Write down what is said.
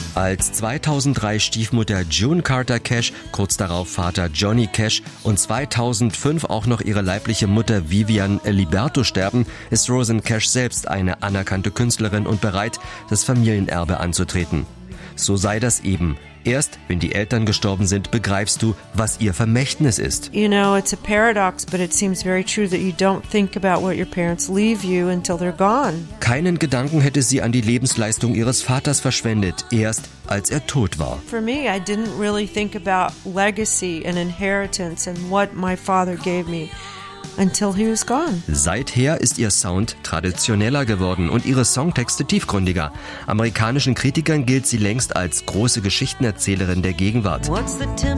Als 2003 Stiefmutter June Carter Cash, kurz darauf Vater Johnny Cash und 2005 auch noch ihre leibliche Mutter Vivian Liberto sterben, ist Rosanne Cash selbst eine anerkannte Künstlerin und bereit, das Familienerbe anzutreten. So sei das eben. Erst, wenn die Eltern gestorben sind, begreifst du, was ihr Vermächtnis ist. You know, it's a paradox, but it seems very true that you don't think about what your parents leave you until they're gone. Keinen Gedanken hätte sie an die Lebensleistung ihres Vaters verschwendet, erst als er tot war. For me, I didn't really think about legacy and inheritance and what my father gave me until he was gone. Seither ist ihr Sound traditioneller geworden und ihre Songtexte tiefgründiger. Amerikanischen Kritikern gilt sie längst als große Geschichtenerzählerin der Gegenwart.